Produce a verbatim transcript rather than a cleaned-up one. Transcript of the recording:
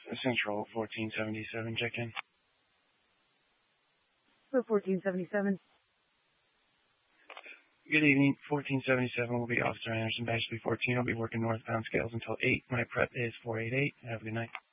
Central fourteen seventy-seven, check in. So fourteen seventy-seven. Good evening. fourteen seventy-seven will be Officer Anderson, Batch three fourteen. I'll be working northbound scales until eight. My prep is four eighty-eight. Have a good night.